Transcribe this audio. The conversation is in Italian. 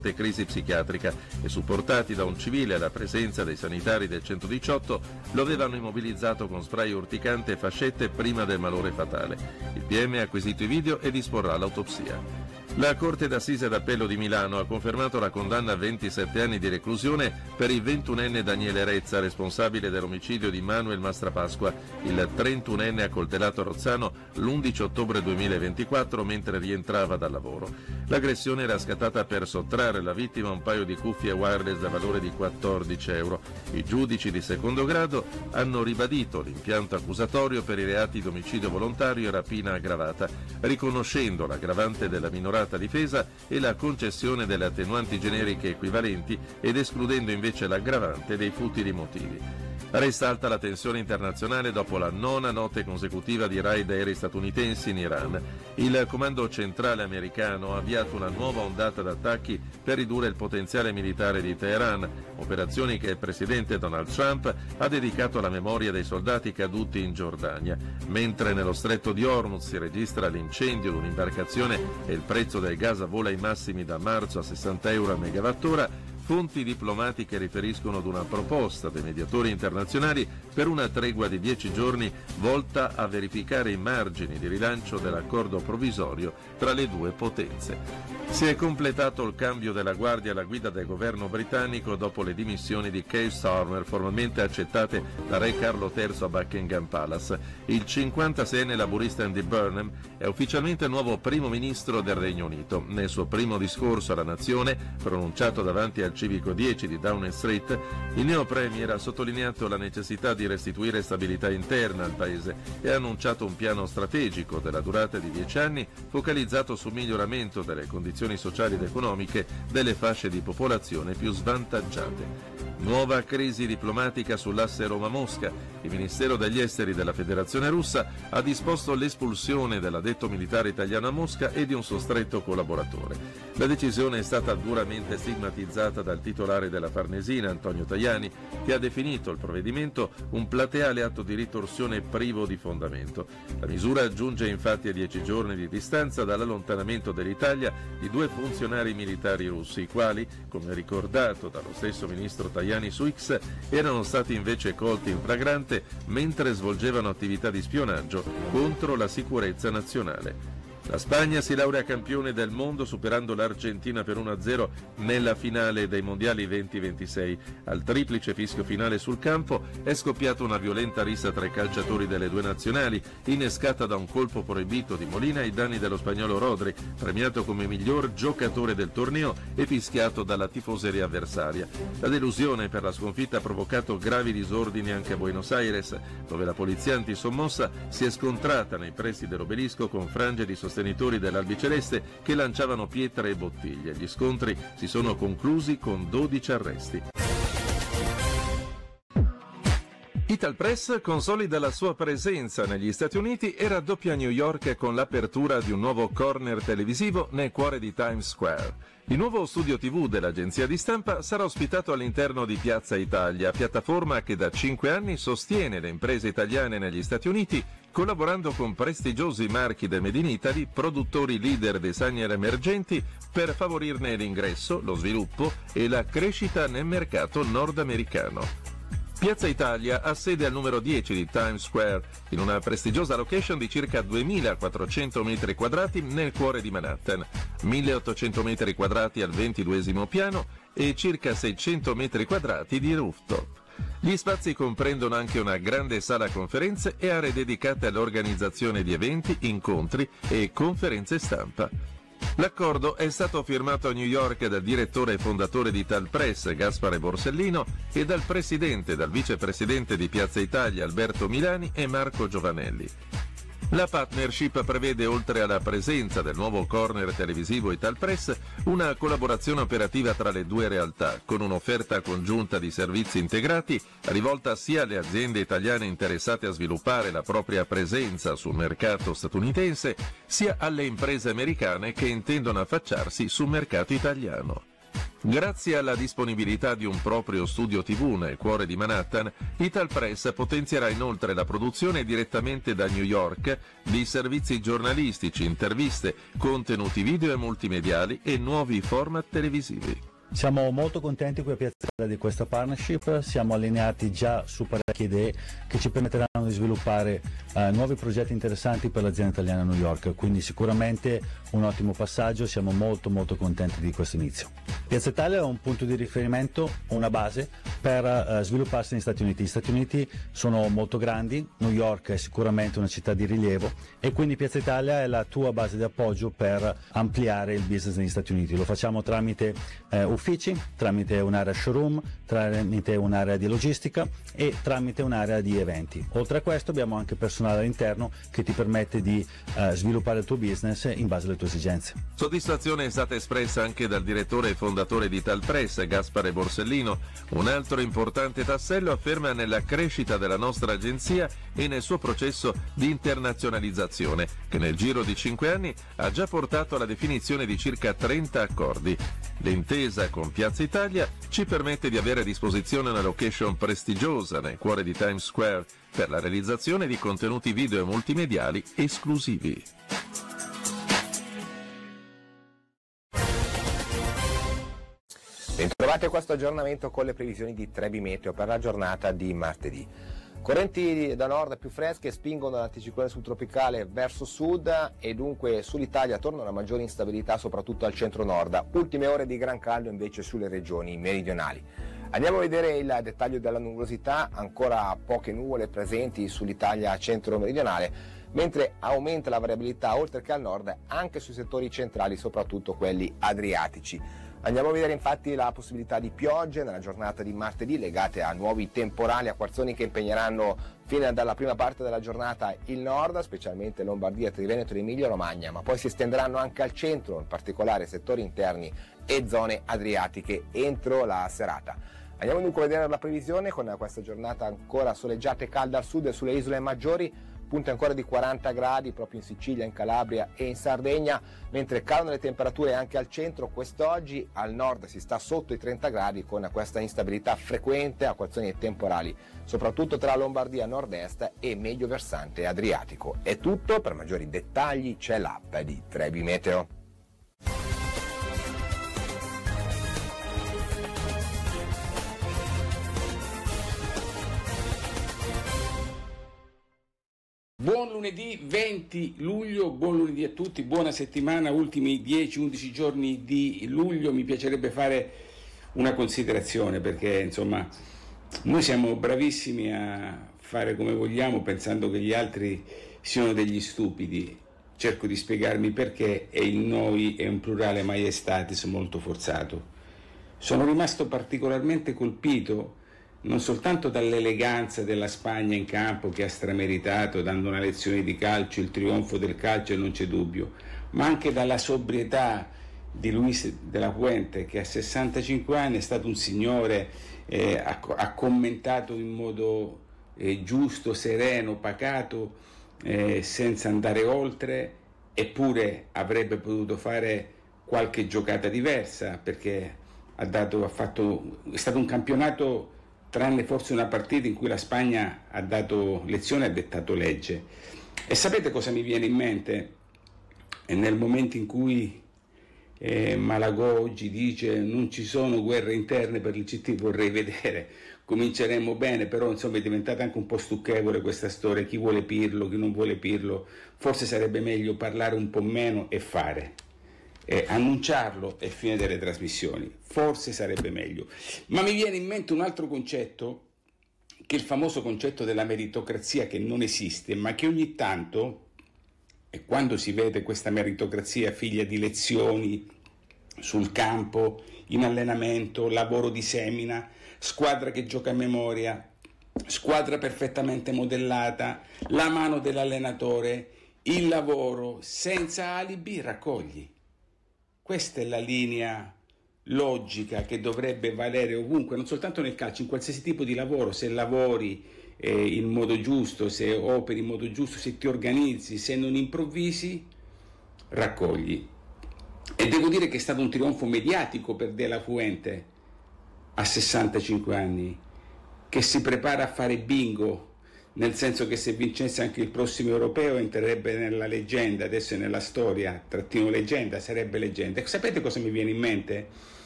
crisi psichiatrica e supportati da un civile alla presenza dei sanitari del 118 lo avevano immobilizzato con spray urticante e fascette prima del malore fatale. Il PM ha acquisito i video e disporrà l'autopsia. La Corte d'Assise d'Appello di Milano ha confermato la condanna a 27 anni di reclusione per il 21enne Daniele Rezza, responsabile dell'omicidio di Manuel Mastrapasqua, il 31enne accoltellato a Rozzano l'11 ottobre 2024 mentre rientrava dal lavoro. L'aggressione era scattata per sottrarre la vittima a un paio di cuffie wireless da valore di 14 euro. I giudici di secondo grado hanno ribadito l'impianto accusatorio per i reati di omicidio volontario e rapina aggravata, riconoscendo l'aggravante della minorata difesa e la concessione delle attenuanti generiche equivalenti ed escludendo invece l'aggravante dei futili motivi. Resta alta la tensione internazionale dopo la 9ª notte consecutiva di raid aerei statunitensi in Iran. Il comando centrale americano ha avviato una nuova ondata d'attacchi per ridurre il potenziale militare di Teheran, operazioni che il presidente Donald Trump ha dedicato alla memoria dei soldati caduti in Giordania. Mentre nello stretto di Hormuz si registra l'incendio di un'imbarcazione e il prezzo del gas vola ai massimi da marzo a 60 euro a megawattora, fonti diplomatiche riferiscono ad una proposta dei mediatori internazionali per una tregua di 10 giorni volta a verificare i margini di rilancio dell'accordo provvisorio tra le due potenze. Si è completato il cambio della guardia alla guida del governo britannico dopo le dimissioni di Keir Starmer, formalmente accettate da Re Carlo III a Buckingham Palace. Il 56enne laburista Andy Burnham è ufficialmente il nuovo primo ministro del Regno Unito. Nel suo primo discorso alla nazione, pronunciato davanti al Civico 10 di Downing Street, il neo premier ha sottolineato la necessità di restituire stabilità interna al paese e ha annunciato un piano strategico della durata di 10 anni focalizzato sul miglioramento delle condizioni sociali ed economiche delle fasce di popolazione più svantaggiate. Nuova crisi diplomatica sull'asse Roma-Mosca. Il Ministero degli Esteri della Federazione Russa ha disposto l'espulsione dell'addetto militare italiano a Mosca e di un suo stretto collaboratore. La decisione è stata duramente stigmatizzata dal titolare della Farnesina, Antonio Tajani, che ha definito il provvedimento un plateale atto di ritorsione privo di fondamento. La misura giunge infatti a 10 giorni di distanza dall'allontanamento dell'Italia di 2 funzionari militari russi, i quali, come ricordato dallo stesso ministro Tajani su X, erano stati invece colti in flagrante mentre svolgevano attività di spionaggio contro la sicurezza nazionale. La Spagna si laurea campione del mondo superando l'Argentina per 1-0 nella finale dei mondiali 2026. Al triplice fischio finale sul campo è scoppiata una violenta rissa tra i calciatori delle due nazionali, innescata da un colpo proibito di Molina ai danni dello spagnolo Rodri, premiato come miglior giocatore del torneo e fischiato dalla tifoseria avversaria. La delusione per la sconfitta ha provocato gravi disordini anche a Buenos Aires, dove la polizia antisommossa si è scontrata nei pressi dell'obelisco con frange di sostenitori dell'albiceleste che lanciavano pietre e bottiglie. Gli scontri si sono conclusi con 12 arresti. Italpress consolida la sua presenza negli Stati Uniti e raddoppia New York con l'apertura di un nuovo corner televisivo nel cuore di Times Square. Il nuovo studio TV dell'agenzia di stampa sarà ospitato all'interno di Piazza Italia, piattaforma che da 5 anni sostiene le imprese italiane negli Stati Uniti, collaborando con prestigiosi marchi del Made in Italy, produttori leader designer emergenti, per favorirne l'ingresso, lo sviluppo e la crescita nel mercato nordamericano. Piazza Italia ha sede al numero 10 di Times Square, in una prestigiosa location di circa 2.400 metri quadrati nel cuore di Manhattan, 1.800 metri quadrati al 22° piano e circa 600 metri quadrati di rooftop. Gli spazi comprendono anche una grande sala conferenze e aree dedicate all'organizzazione di eventi, incontri e conferenze stampa. L'accordo è stato firmato a New York dal direttore e fondatore di Italpress, Gaspare Borsellino, e dal presidente e dal vicepresidente di Piazza Italia, Alberto Milani e Marco Giovanelli. La partnership prevede, oltre alla presenza del nuovo corner televisivo Italpress, una collaborazione operativa tra le due realtà, con un'offerta congiunta di servizi integrati rivolta sia alle aziende italiane interessate a sviluppare la propria presenza sul mercato statunitense, sia alle imprese americane che intendono affacciarsi sul mercato italiano. Grazie alla disponibilità di un proprio studio TV nel cuore di Manhattan, Italpress potenzierà inoltre la produzione direttamente da New York di servizi giornalistici, interviste, contenuti video e multimediali e nuovi format televisivi. Siamo molto contenti qui a Piazza Italia di questa partnership, siamo allineati già su parecchie idee che ci permetteranno di sviluppare nuovi progetti interessanti per l'azienda italiana a New York, quindi sicuramente un ottimo passaggio, siamo molto contenti di questo inizio. Piazza Italia è un punto di riferimento, una base per svilupparsi negli Stati Uniti. Gli Stati Uniti sono molto grandi, New York è sicuramente una città di rilievo e quindi Piazza Italia è la tua base di appoggio per ampliare il business negli Stati Uniti. Lo facciamo tramite uffici, tramite un'area showroom, tramite un'area di logistica e tramite un'area di eventi. Oltre a questo abbiamo anche personale all'interno che ti permette di sviluppare il tuo business in base alle tue esigenze. Soddisfazione è stata espressa anche dal direttore e fondatore di Italpress, Gaspare Borsellino. Un altro importante tassello afferma nella crescita della nostra agenzia e nel suo processo di internazionalizzazione, che nel giro di 5 anni ha già portato alla definizione di circa 30 accordi. L'intesa con Piazza Italia ci permette di avere a disposizione una location prestigiosa nel cuore di Times Square per la realizzazione di contenuti video e multimediali esclusivi. Bentrovati a questo aggiornamento con le previsioni di Trebi Meteo per la giornata di martedì. Correnti da nord più fresche spingono l'anticiclone subtropicale verso sud e dunque sull'Italia torna una maggiore instabilità soprattutto al centro-nord. Ultime ore di gran caldo invece sulle regioni meridionali. Andiamo a vedere il dettaglio della nuvolosità, ancora poche nuvole presenti sull'Italia centro-meridionale, mentre aumenta la variabilità oltre che al nord anche sui settori centrali, soprattutto quelli adriatici. Andiamo a vedere infatti la possibilità di piogge nella giornata di martedì legate a nuovi temporali acquazzoni che impegneranno fino dalla prima parte della giornata il nord, specialmente Lombardia, Triveneto ed Emilia Romagna, ma poi si estenderanno anche al centro, in particolare settori interni e zone adriatiche entro la serata. Andiamo dunque a vedere la previsione con questa giornata ancora soleggiata e calda al sud e sulle isole maggiori, punte ancora di 40 gradi proprio in Sicilia, in Calabria e in Sardegna, mentre calano le temperature anche al centro quest'oggi, al nord si sta sotto i 30 gradi con questa instabilità frequente, acquazzoni e temporali, soprattutto tra Lombardia nord-est e medio versante adriatico. È tutto, per maggiori dettagli c'è l'app di Trebi Meteo. Buon lunedì 20 luglio, buon lunedì a tutti, buona settimana, ultimi 10-11 giorni di luglio. Mi piacerebbe fare una considerazione perché insomma noi siamo bravissimi a fare come vogliamo pensando che gli altri siano degli stupidi. Cerco di spiegarmi perché e il noi è un plurale maiestatis molto forzato. Sono rimasto particolarmente colpito non soltanto dall'eleganza della Spagna in campo che ha strameritato dando una lezione di calcio, il trionfo del calcio non c'è dubbio, ma anche dalla sobrietà di Luis de la Fuente che a 65 anni è stato un signore, ha commentato in modo giusto, sereno, pacato, senza andare oltre, eppure avrebbe potuto fare qualche giocata diversa perché è stato un campionato, tranne forse una partita in cui la Spagna ha dato lezione e ha dettato legge. E sapete cosa mi viene in mente? E nel momento in cui Malagò oggi dice non ci sono guerre interne per il CT, vorrei vedere, cominceremo bene, però insomma è diventata anche un po' stucchevole questa storia, chi vuole Pirlo, chi non vuole Pirlo, forse sarebbe meglio parlare un po' meno e fare. Annunciarlo e fine delle trasmissioni, forse sarebbe meglio. Ma mi viene in mente un altro concetto, che è il famoso concetto della meritocrazia, che non esiste, ma che ogni tanto, e quando si vede questa meritocrazia figlia di lezioni sul campo, in allenamento, lavoro di semina, squadra che gioca a memoria, squadra perfettamente modellata, la mano dell'allenatore, il lavoro senza alibi, raccogli. Questa è la linea logica che dovrebbe valere ovunque, non soltanto nel calcio, in qualsiasi tipo di lavoro. Se lavori in modo giusto, se operi in modo giusto, se ti organizzi, se non improvvisi, raccogli. E devo dire che è stato un trionfo mediatico per De La Fuente a 65 anni, che si prepara a fare bingo, nel senso che se vincesse anche il prossimo europeo entrerebbe nella leggenda, adesso è nella storia, trattino leggenda, sarebbe leggenda. E sapete cosa mi viene in mente?